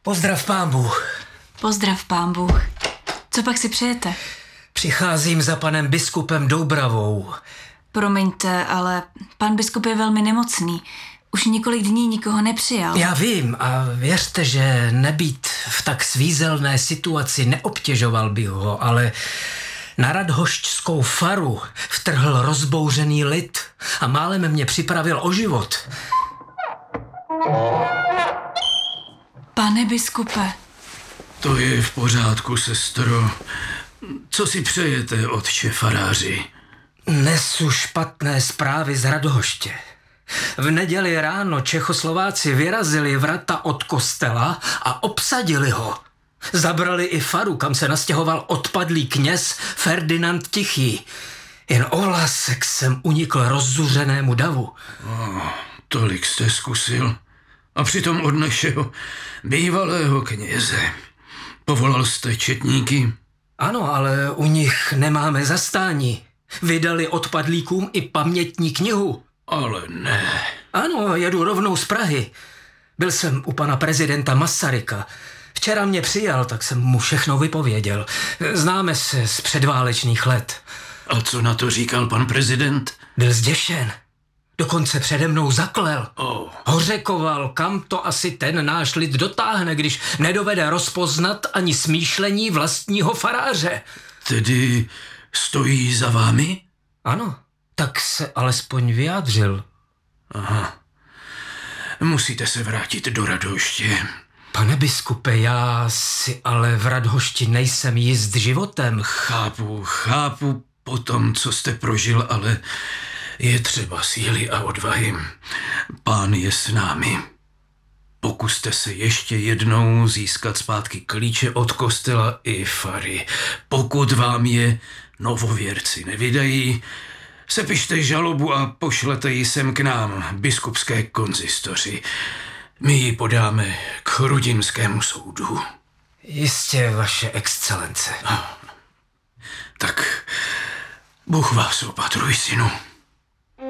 Pozdrav pán Bůh. Pozdrav pán Bůh. Co pak si přejete? Přicházím za panem biskupem Doubravou. Promiňte, ale pan biskup je velmi nemocný. Už několik dní nikoho nepřijal. Já vím a věřte, že nebýt v tak svízelné situaci neobtěžoval bych ho, ale na radhošťskou faru vtrhl rozbouřený lid a málem mě připravil o život. Pane biskupe. To je v pořádku, sestro. Co si přejete, otče faráři? Nesu špatné zprávy z Radhoště. V neděli ráno Čechoslováci vyrazili vrata od kostela a obsadili ho. Zabrali i faru, kam se nastěhoval odpadlý kněz Ferdinand Tichý. Jen o vlásek jsem unikl rozzuřenému davu. Tolik jste zkusil. A přitom od našeho bývalého kněze. Povolal jste četníky? Ano, ale u nich nemáme zastání. Vydali odpadlíkům i pamětní knihu. Ale ne. Ano, jedu rovnou z Prahy. Byl jsem u pana prezidenta Masaryka. Včera mě přijal, tak jsem mu všechno vypověděl. Známe se z předválečných let. A co na to říkal pan prezident? Byl zděšen. Dokonce přede mnou zaklel. Hořekoval, kam to asi ten náš lid dotáhne, když nedovede rozpoznat ani smýšlení vlastního faráře. Tedy stojí za vámi? Ano, tak se alespoň vyjádřil. Aha. Musíte se vrátit do Radhoště. Pane biskupe, já si ale v Radhošti nejsem jist životem. Chápu po tom, co jste prožil, ale je třeba síly a odvahy. Pán je s námi. Pokuste se ještě jednou získat zpátky klíče od kostela i fary. Pokud vám je novověrci nevydají, sepište žalobu a pošlete ji sem k nám, biskupské konzistoři. My ji podáme k Chrudinskému soudu. Jistě, vaše excelence. Tak Bůh vás opatruj, synu.